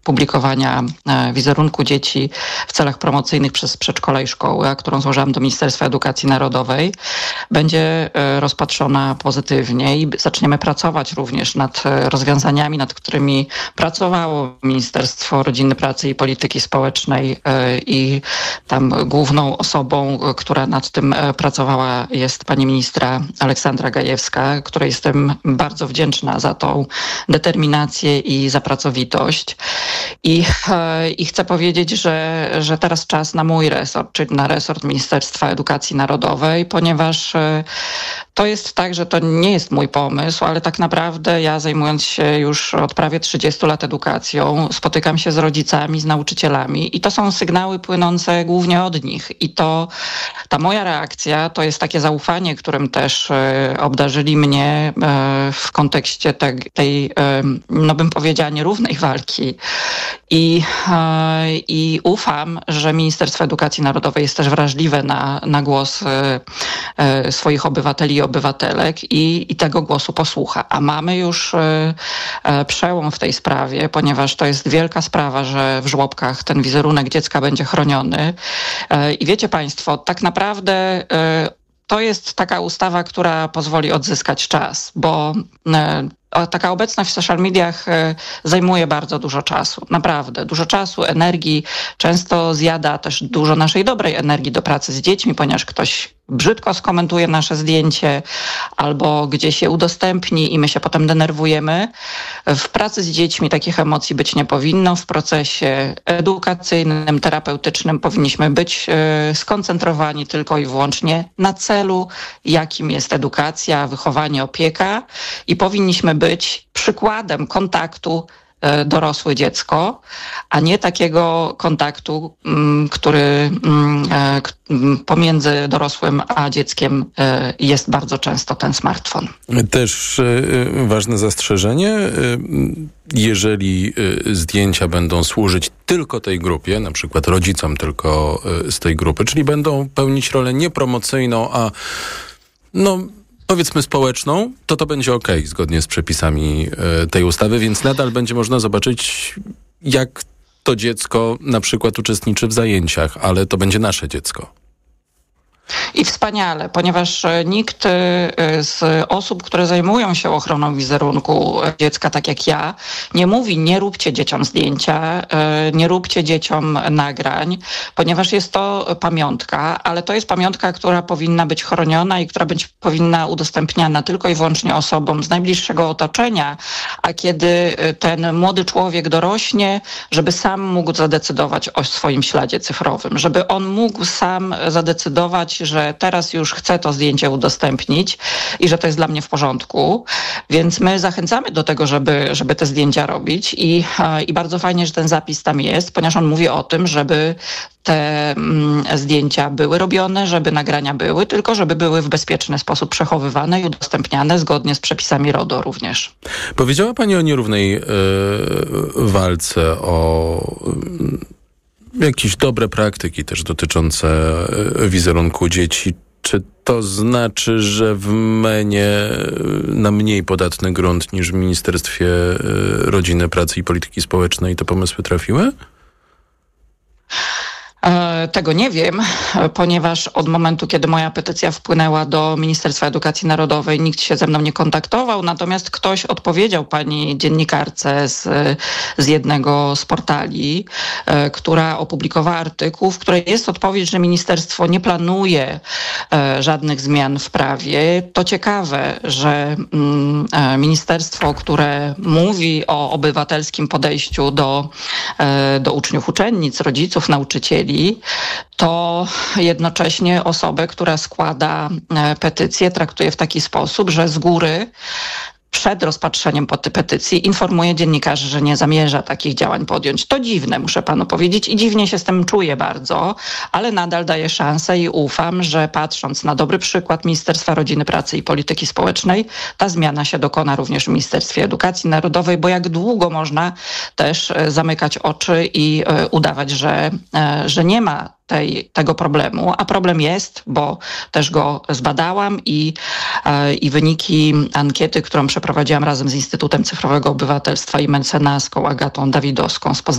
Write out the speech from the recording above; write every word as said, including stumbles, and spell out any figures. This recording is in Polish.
publikowania wizerunku dzieci w celach promocyjnych przez przedszkola i szkoły, którą złożyłam do Ministerstwa Edukacji Narodowej, będzie rozpatrzona pozytywnie i zaczniemy pracować również nad rozwiązaniami, nad którymi pracowało Ministerstwo Rodziny, Pracy i Polityki Społecznej i tam główną osobą, która nad tym pracowała, jest pani ministra Aleksandra Gajewska, której jestem bardzo wdzięczna za tą determinację i za pracowitość. I, I chcę powiedzieć, że, że teraz czas na mój resort, czyli na resort Ministerstwa Edukacji Narodowej, ponieważ to jest tak, że to nie jest mój pomysł, ale tak naprawdę ja, zajmując się już od prawie trzydziestu lat edukacją, spotykam się z rodzicami, z nauczycielami i to są sygnały płynące głównie od nich. I to ta moja reakcja to jest takie zaufanie, którym też obdarzyli mnie w kontekście te, tej, no bym powiedziała, nierównej walki. I, I ufam, że Ministerstwo Edukacji Narodowej jest też wrażliwe na, na głos swoich obywateli i obywatelek i, i tego głosu posłucha. A mamy już przełom w tej sprawie, ponieważ to jest wielka sprawa, że w żłobkach ten wizerunek dziecka będzie chroniony. I wiecie państwo, tak naprawdę to jest taka ustawa, która pozwoli odzyskać czas, bo taka obecność w social mediach zajmuje bardzo dużo czasu. Naprawdę. Dużo czasu, energii. Często zjada też dużo naszej dobrej energii do pracy z dziećmi, ponieważ ktoś brzydko skomentuje nasze zdjęcie albo gdzieś je udostępni i my się potem denerwujemy. W pracy z dziećmi takich emocji być nie powinno. W procesie edukacyjnym, terapeutycznym powinniśmy być skoncentrowani tylko i wyłącznie na celu, jakim jest edukacja, wychowanie, opieka i powinniśmy być przykładem kontaktu dorosłe dziecko, a nie takiego kontaktu, który pomiędzy dorosłym a dzieckiem jest bardzo często ten smartfon. Też ważne zastrzeżenie, jeżeli zdjęcia będą służyć tylko tej grupie, na przykład rodzicom tylko z tej grupy, czyli będą pełnić rolę nie promocyjną, a no powiedzmy społeczną, to to będzie okej, okay, zgodnie z przepisami y, tej ustawy, więc nadal będzie można zobaczyć, jak to dziecko na przykład uczestniczy w zajęciach, ale to będzie nasze dziecko. I wspaniale, ponieważ nikt z osób, które zajmują się ochroną wizerunku dziecka, tak jak ja, nie mówi, nie róbcie dzieciom zdjęcia, nie róbcie dzieciom nagrań, ponieważ jest to pamiątka, ale to jest pamiątka, która powinna być chroniona i która być powinna udostępniana tylko i wyłącznie osobom z najbliższego otoczenia, a kiedy ten młody człowiek dorośnie, żeby sam mógł zadecydować o swoim śladzie cyfrowym, żeby on mógł sam zadecydować, że teraz już chcę to zdjęcie udostępnić i że to jest dla mnie w porządku. Więc my zachęcamy do tego, żeby, żeby te zdjęcia robić i, i bardzo fajnie, że ten zapis tam jest, ponieważ on mówi o tym, żeby te mm, zdjęcia były robione, żeby nagrania były, tylko żeby były w bezpieczny sposób przechowywane i udostępniane zgodnie z przepisami RODO również. Powiedziała pani o nierównej yy, walce, o yy, jakieś dobre praktyki też dotyczące wizerunku dzieci. Czy to znaczy, że w menie na mniej podatny grunt niż w Ministerstwie Rodziny, Pracy i Polityki Społecznej te pomysły trafiły? Tego nie wiem, ponieważ od momentu, kiedy moja petycja wpłynęła do Ministerstwa Edukacji Narodowej, nikt się ze mną nie kontaktował, natomiast ktoś odpowiedział pani dziennikarce z, z jednego z portali, która opublikowała artykuł, w której jest odpowiedź, że ministerstwo nie planuje żadnych zmian w prawie. To ciekawe, że mm, ministerstwo, które mówi o obywatelskim podejściu do, do uczniów, uczennic, rodziców, nauczycieli, to jednocześnie osobę, która składa petycję, traktuje w taki sposób, że z góry przed rozpatrzeniem petycji informuje dziennikarzy, że nie zamierza takich działań podjąć. To dziwne, muszę panu powiedzieć, i dziwnie się z tym czuję bardzo, ale nadal daję szansę i ufam, że patrząc na dobry przykład Ministerstwa Rodziny, Pracy i Polityki Społecznej, ta zmiana się dokona również w Ministerstwie Edukacji Narodowej, bo jak długo można też zamykać oczy i udawać, że, że nie ma tej, tego problemu, a problem jest, bo też go zbadałam i, i wyniki ankiety, którą przeprowadziłam razem z Instytutem Cyfrowego Obywatelstwa i mecenaską Agatą Dawidowską z Poznania,